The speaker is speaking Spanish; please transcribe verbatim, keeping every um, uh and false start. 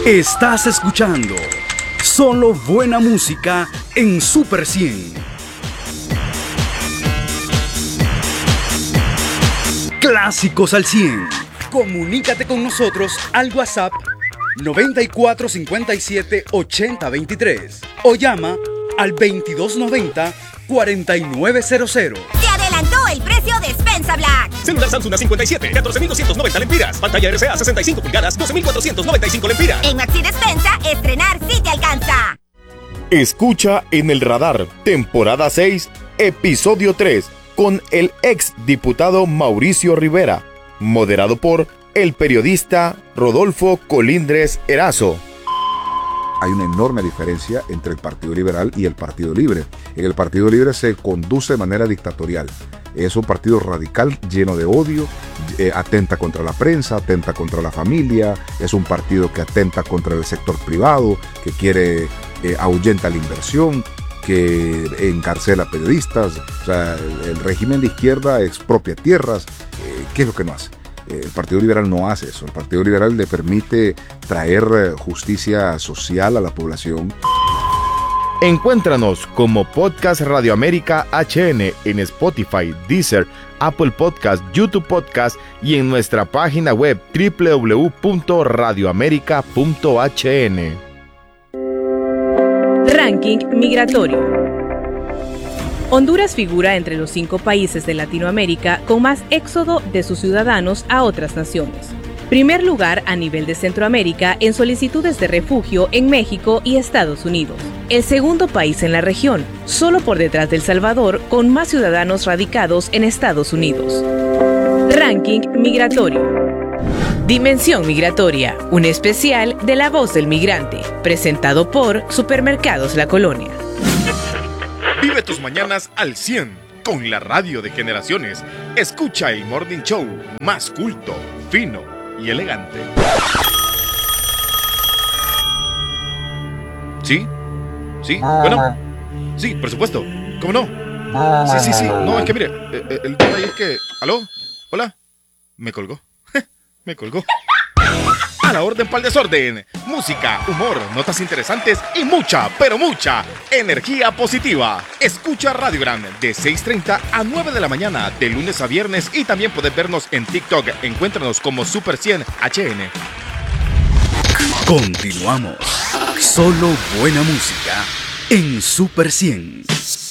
Estás escuchando solo buena música en Super cien. Clásicos al cien. Comunícate con nosotros al WhatsApp noventa y cuatro cincuenta y siete ochenta veintitrés o llama al veintidós noventa cuarenta y nueve cero cero. ¡Se adelantó el precio de Spensa Black! Celular Samsung A cincuenta y siete, catorce mil doscientos noventa lempiras. Pantalla R C A sesenta y cinco pulgadas, doce mil cuatrocientos noventa y cinco lempiras. En Maxi Despensa, estrenar sí te alcanza. Escucha En el Radar, temporada seis, episodio tres, con el ex diputado Mauricio Rivera, moderado por el periodista Rodolfo Colindres Erazo. Hay una enorme diferencia entre el Partido Liberal y el Partido Libre. En el Partido Libre se conduce de manera dictatorial. Es un partido radical, lleno de odio, eh, atenta contra la prensa, atenta contra la familia, es un partido que atenta contra el sector privado, que quiere eh, ahuyenta la inversión, que encarcela periodistas. O sea, el, el régimen de izquierda expropia tierras. Eh, ¿Qué es lo que no hace? El Partido Liberal no hace eso. El Partido Liberal le permite traer justicia social a la población. Encuéntranos como Podcast Radio América H N en Spotify, Deezer, Apple Podcast, YouTube Podcast y en nuestra página web doble u doble u doble u punto radio america punto h n. Ranking migratorio. Honduras figura entre los cinco países de Latinoamérica con más éxodo de sus ciudadanos a otras naciones. Primer lugar a nivel de Centroamérica en solicitudes de refugio en México y Estados Unidos. El segundo país en la región, solo por detrás de El Salvador, con más ciudadanos radicados en Estados Unidos. Ranking migratorio. Dimensión migratoria, un especial de La Voz del Migrante, presentado por Supermercados La Colonia. Vive tus mañanas al cien con la radio de generaciones. Escucha el Morning Show más culto, fino y elegante. ¿Sí? ¿Sí? Bueno. Sí, por supuesto. ¿Cómo no? Sí, sí, sí. No, es que mire, el, el tema ahí es que... ¿Aló? ¿Hola? Me colgó. Me colgó. A la orden pa'l desorden. Música, humor, notas interesantes y mucha, pero mucha energía positiva. Escucha Radio Gran de seis treinta a nueve de la mañana de lunes a viernes y también puedes vernos en TikTok. Encuéntranos como Super cien H N. Continuamos. Solo buena música en Super cien.